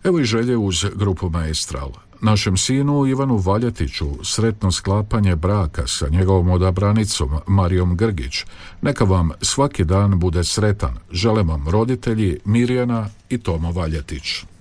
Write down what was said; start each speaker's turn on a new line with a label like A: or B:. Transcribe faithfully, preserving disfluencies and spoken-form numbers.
A: Evo i želje uz grupu Maestral. Našem sinu Ivanu Valjetiću sretno sklapanje braka sa njegovom odabranicom Marijom Grgić. Neka vam svaki dan bude sretan. Žele vam roditelji Mirjana i Tomo Valjetić.